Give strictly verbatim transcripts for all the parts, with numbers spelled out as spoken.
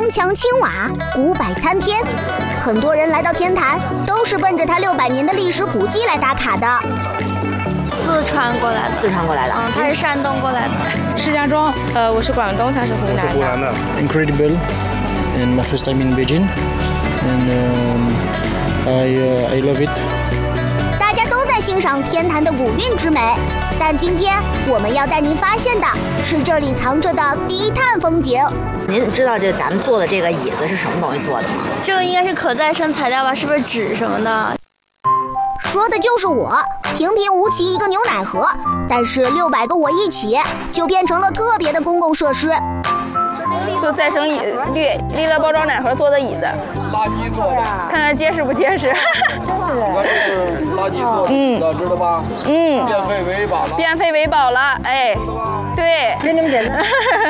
铜墙青瓦，古柏参天。很多人来到天坛，都是奔着它六百年的历史古迹来打卡的。 四川过来的， 四川过来的， 嗯，他是山东过来的。 石家庄，呃，我是广东，他是湖南的。 湖南的 Incredible, and my first time in Beijing, and um, I uh, I love it. 大家都在欣赏天坛的古韵之美，但今天我们要带您发现的是这里藏着的低碳风景。 您知道这咱们做的这个椅子是什么东西做的吗？ 这个应该是可再生材料吧？是不是纸什么的？ 说的就是我，平平无奇一个牛奶盒，但是六百个我一起，就变成了特别的公共设施。 做再生椅绿利乐包装奶盒做的椅子， 垃圾做的， 看看结实不结实。 垃圾做的，嗯，知道吧？ 嗯， 变废为宝了。 变废为宝了，哎，对， 就那么简单。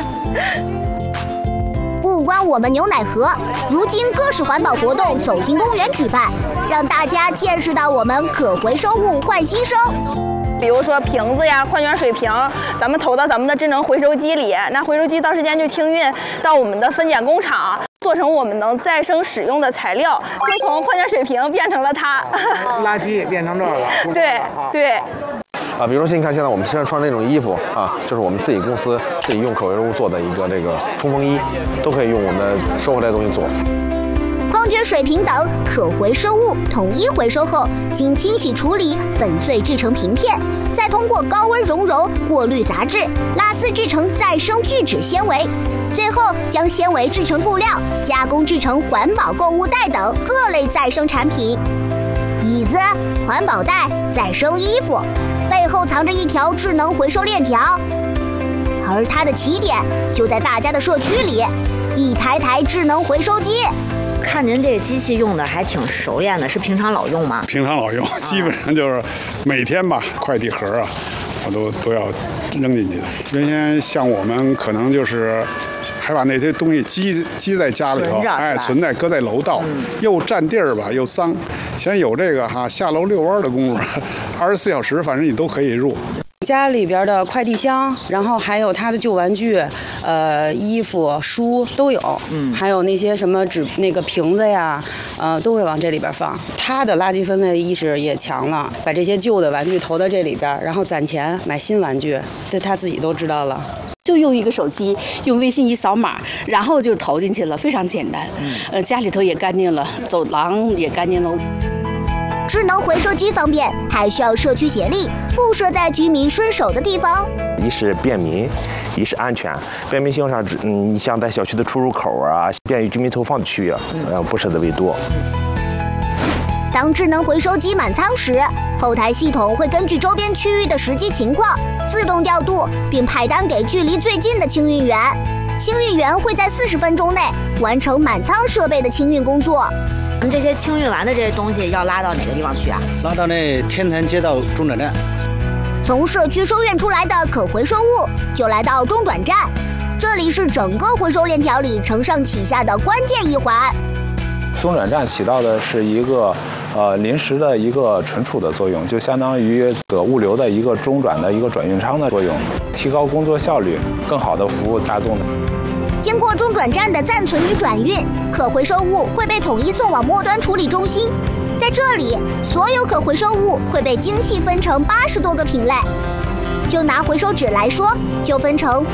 不光我们牛奶盒，如今各式环保活动走进公园举办，让大家见识到我们可回收物焕新生。 比如说瓶子呀、矿泉水瓶，咱们投到咱们的智能回收机里，那回收机到时间就清运到我们的分拣工厂，做成我们能再生使用的材料，就从矿泉水瓶变成了它。 垃圾变成这儿了。 对对。 啊，比如说你看现在我们身上穿这种衣服啊，就是我们自己公司自己用可回收物做的一个这个冲锋衣，都可以用我们收回来的东西做。 矿泉水瓶等可回收物统一回收后，经清洗处理粉碎制成平片，再通过高温熔揉、过滤杂质、拉丝制成再生聚酯纤维，最后将纤维制成布料，加工制成环保购物袋等各类再生产品。椅子、环保袋、再生衣服，背后藏着一条智能回收链条，而它的起点就在大家的社区里，一台台智能回收机。 看您这个机器用的还挺熟练的，是平常老用吗？ 平常老用，基本上就是每天吧，快递盒啊，我都都要扔进去的。原先像我们可能就是还把那些东西积积在家里头，哎，存在搁在楼道，嗯、又占地儿吧，又脏。现在有这个哈，下楼遛弯的功夫，二十四小时，反正你都可以入。 家里边的快递箱，然后还有他的旧玩具，呃，衣服、书都有，嗯，还有那些什么纸那个瓶子呀，呃，都会往这里边放。他的垃圾分类意识也强了，把这些旧的玩具投到这里边，然后攒钱买新玩具，这他自己都知道了。 就用一个手机，用微信一扫码，然后就投进去了，非常简单。嗯，呃，家里头也干净了，走廊也干净了。 智能回收机方便，还需要社区协力，布设在居民顺手的地方。 一是便民，一是安全。便民性上，嗯，你像在小区的出入口啊，便于居民投放的区域，呃，不设的为多。 当智能回收机满仓时，后台系统会根据周边区域的实际情况自动调度，并派单给距离最近的清运员。清运员会在四十分钟内完成满仓设备的清运工作。 咱们这些清运完的这些东西要拉到哪个地方去啊？ 拉到那天坛街道中转站。 从社区收运出来的可回收物就来到中转站，这里是整个回收链条里承上启下的关键一环。 中转站起到的是一个呃临时的一个存储的作用，就相当于个物流的一个中转的一个转运仓的作用，提高工作效率，更好的服务大众。 经过中转站的暂存与转运，可回收物会被统一送往末端处理中心。在这里，所有可回收物会被精细分成八十多个品类。就拿回收纸来说，就分成